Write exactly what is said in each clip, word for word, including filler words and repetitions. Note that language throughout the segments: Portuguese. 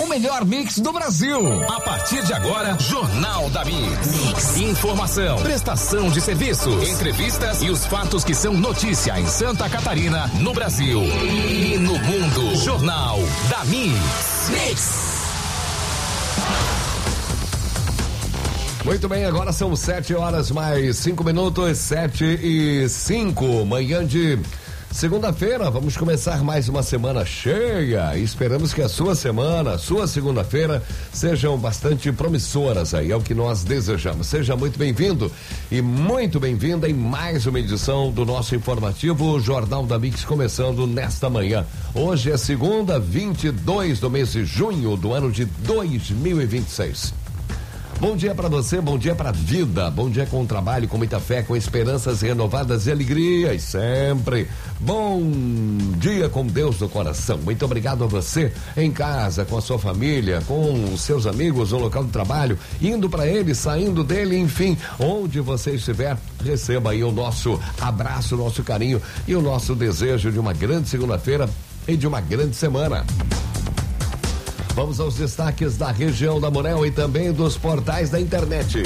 o melhor mix do Brasil. A partir de agora, Jornal da Mix. Mix. Informação, prestação de serviços, entrevistas e os fatos que são notícia em Santa Catarina, no Brasil e no mundo. Jornal da Mix. Mix. Muito bem, agora são sete horas mais cinco minutos, sete e cinco, manhã de segunda-feira. Vamos começar mais uma semana cheia. Esperamos que a sua semana, a sua segunda-feira sejam bastante promissoras aí, é o que nós desejamos. Seja muito bem-vindo e muito bem-vinda em mais uma edição do nosso informativo Jornal da Mix, começando nesta manhã. Hoje é segunda, vinte e dois do mês de junho do ano de dois mil e vinte e seis. Bom dia para você, bom dia para a vida, bom dia com o trabalho, com muita fé, com esperanças renovadas e alegrias sempre. Bom dia com Deus no coração. Muito obrigado a você em casa, com a sua família, com os seus amigos no local de trabalho, indo para ele, saindo dele, enfim, onde você estiver, receba aí o nosso abraço, o nosso carinho e o nosso desejo de uma grande segunda-feira e de uma grande semana. Vamos aos destaques da região da Morel e também dos portais da internet.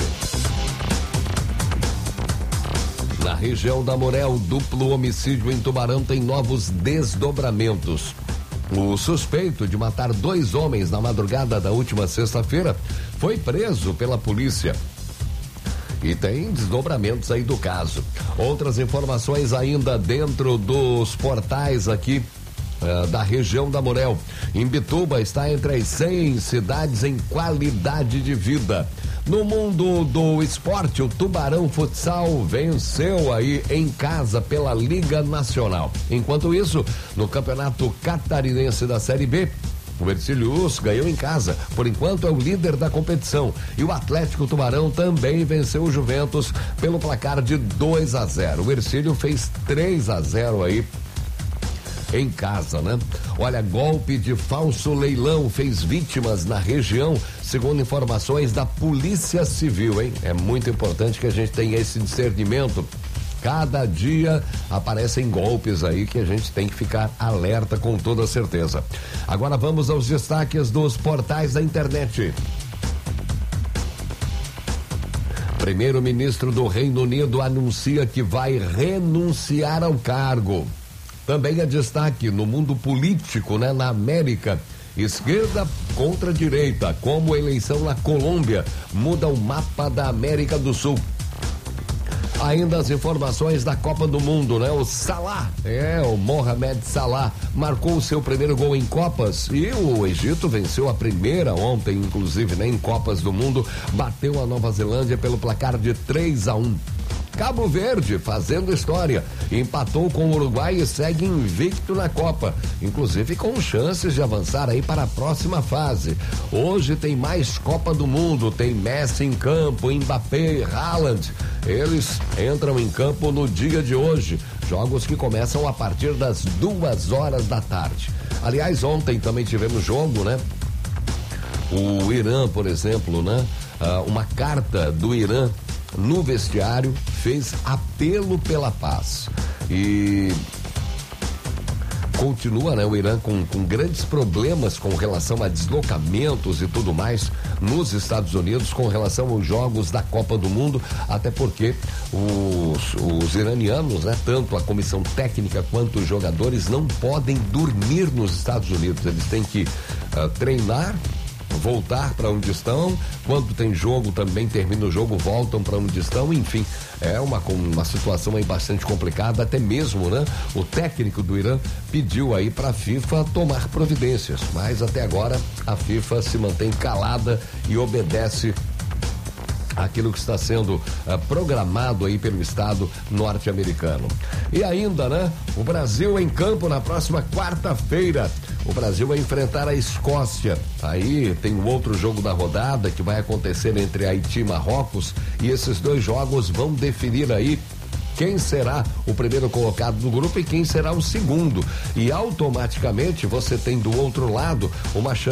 Na região da Morel, duplo homicídio em Tubarão tem novos desdobramentos. O suspeito de matar dois homens na madrugada da última sexta-feira foi preso pela polícia. E tem desdobramentos aí do caso. Outras informações ainda dentro dos portais aqui Uh, da região da Morel. Imbituba está entre as cem cidades em qualidade de vida. No mundo do esporte, o Tubarão Futsal venceu aí em casa pela Liga Nacional. Enquanto isso, no Campeonato Catarinense da Série B, o Ercílio Luz ganhou em casa, por enquanto é o líder da competição. E o Atlético Tubarão também venceu o Juventus pelo placar de dois a zero. O Ercílio fez três a zero aí em casa, né? Olha, golpe de falso leilão fez vítimas na região, segundo informações da Polícia Civil, hein? É muito importante que a gente tenha esse discernimento. Cada dia aparecem golpes aí que a gente tem que ficar alerta com toda certeza. Agora vamos aos destaques dos portais da internet. Primeiro-ministro do Reino Unido anuncia que vai renunciar ao cargo. Também é destaque no mundo político, né? Na América, esquerda contra direita, como a eleição na Colômbia muda o mapa da América do Sul. Ainda as informações da Copa do Mundo, né? O Salah, é, o Mohamed Salah marcou o seu primeiro gol em Copas e o Egito venceu a primeira ontem, inclusive, né? Em Copas do Mundo, bateu a Nova Zelândia pelo placar de três a um. Cabo Verde fazendo história, empatou com o Uruguai e segue invicto na Copa, inclusive com chances de avançar aí para a próxima fase. Hoje tem mais Copa do Mundo, tem Messi em campo, Mbappé, Haaland, eles entram em campo no dia de hoje, jogos que começam a partir das duas horas da tarde. Aliás, ontem também tivemos jogo, né? O Irã, por exemplo, né? Ah, uma carta do Irã no vestiário fez apelo pela paz e continua, né, o Irã com, com grandes problemas com relação a deslocamentos e tudo mais nos Estados Unidos com relação aos jogos da Copa do Mundo, até porque os, os iranianos, né, tanto a comissão técnica quanto os jogadores não podem dormir nos Estados Unidos, eles têm que uh, treinar, voltar para onde estão, quando tem jogo também termina o jogo, voltam para onde estão, enfim, é uma, uma situação aí bastante complicada, até mesmo, né? O técnico do Irã pediu aí para a FIFA tomar providências, mas até agora a FIFA se mantém calada e obedece aquilo que está sendo uh, programado aí pelo Estado norte-americano. E ainda, né? O Brasil em campo na próxima quarta-feira. O Brasil vai enfrentar a Escócia. Aí tem um outro jogo da rodada que vai acontecer entre Haiti e Marrocos, e esses dois jogos vão definir aí quem será o primeiro colocado do grupo e quem será o segundo. E automaticamente você tem do outro lado uma chance